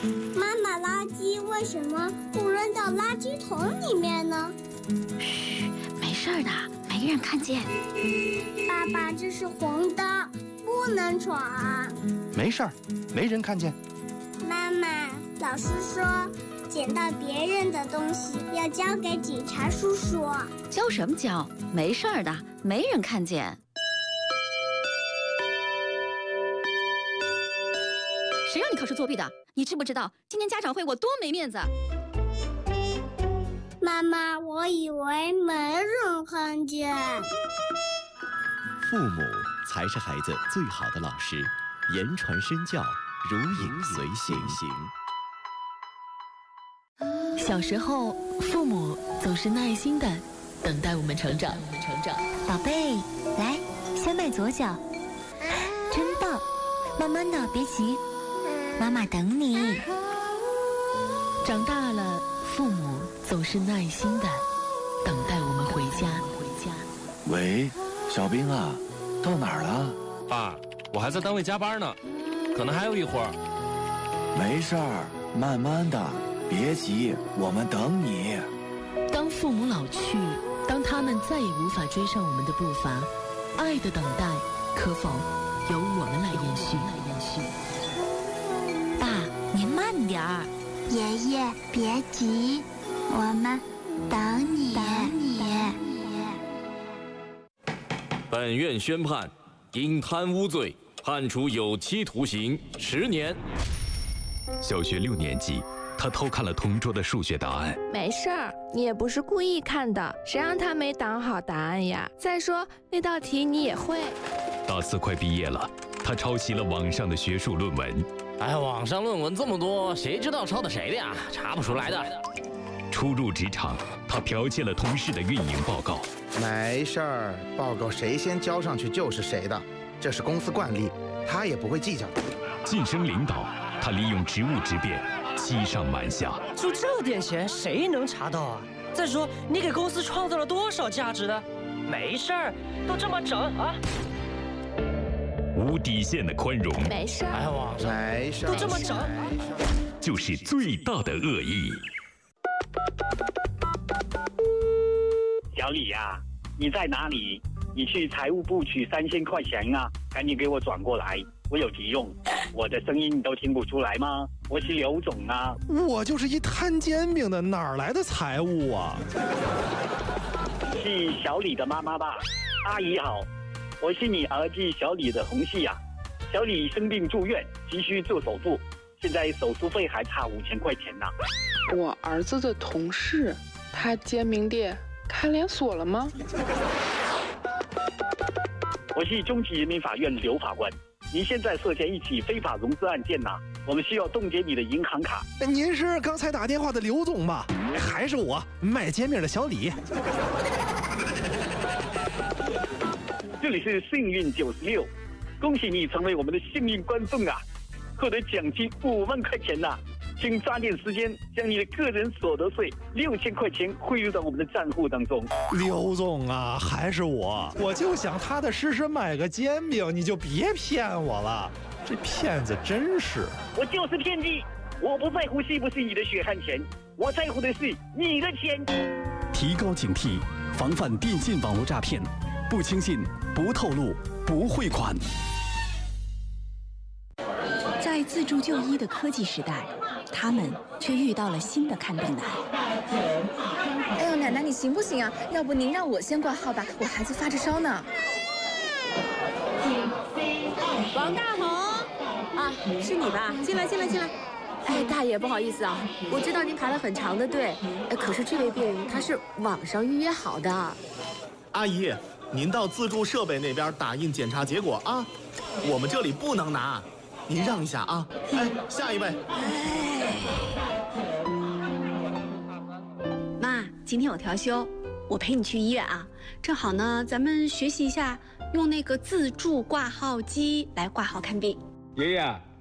妈妈，垃圾为什么不扔到垃圾桶里面呢？ 嘘，没事的，没人看见。 爸爸，这是红灯，不能闯。 没事儿，没人看见。 妈妈，老师说，捡到别人的东西要交给警察叔叔。 交什么交？没事儿的，没人看见。谁让你考试作弊的？你知不知道今天家长会我多没面子？ 妈妈，我以为没人看见。 父母才是孩子最好的老师，言传身教，如影随形。 小时候，父母总是耐心地等待我们成长。 宝贝，来，先迈左脚，真棒！慢慢的，别急，妈妈等你。 长大了，父母总是耐心地等待我们回家。 喂，小兵啊，到哪儿了？ 爸，我还在单位加班呢，可能还有一会儿。 没事儿，慢慢的，别急，我们等你。 当父母老去，当他们再也无法追上我们的步伐，爱的等待可否由我们来延续？ 爸，您慢点儿。 爷爷，别急，我们等你。 本院宣判，因贪污罪判处有期徒刑10年。 小学6年级，他偷看了同桌的数学答案。 没事儿，你也不是故意看的，谁让他没挡好答案呀？再说那道题你也会。 大4快毕业了，他抄袭了网上的学术论文。 哎，网上论文这么多，谁知道抄的谁的呀？查不出来的。 初入职场，他剽窃了同事的运营报告。 没事儿，报告谁先交上去就是谁的，这是公司惯例，他也不会计较的。 晋升领导，他利用职务之便，欺上瞒下。 就这点钱，谁能查到啊？再说，你给公司创造了多少价值呢？没事儿，都这么整啊！ 无底线的宽容， 没事儿， 哎，网上没事儿， 都这么整， 就是最大的恶意。 小李呀，你在哪里？你去财务部取3000块钱啊，赶紧给我转过来，我有急用。我的声音你都听不出来吗？我是刘总啊。 我就是一摊煎饼的，哪来的财务啊？ 是小李的妈妈吧？阿姨好，我是你儿子小李的同事啊。小李生病住院，急需做手术，现在手术费还差5000块钱呢。 我儿子的同事，他煎饼店开连锁了吗？ 我是中级人民法院刘法官，您现在涉嫌一起非法融资案件呐，我们需要冻结你的银行卡。 您是刚才打电话的刘总吧？还是我卖煎饼的小李？ 这里是幸运96，恭喜你成为我们的幸运观众啊，获得奖金5万块钱呐！请抓紧时间将你的个人所得税6000块钱汇入到我们的账户当中。 刘总啊，还是我就想踏踏实实买个煎饼，你就别骗我了，这骗子真是！ 我就是骗子，我不在乎是不是你的血汗钱，我在乎的是你的钱。 提高警惕，防范电信网络诈骗，不轻信，不透露，不汇款。 在自助就医的科技时代，他们却遇到了新的看病难。 哎呦，奶奶你行不行啊？要不您让我先挂号吧，我孩子发着烧呢。 王大红，啊，是你吧？进来。哎，大爷，不好意思啊，我知道您排了很长的队，可是这位病人他是网上预约好的。 阿姨，您到自助设备那边打印检查结果啊，我们这里不能拿，您让一下啊。哎，下一位。 妈，今天有调休，我陪你去医院啊。正好呢，咱们学习一下用那个自助挂号机来挂号看病。 爷爷，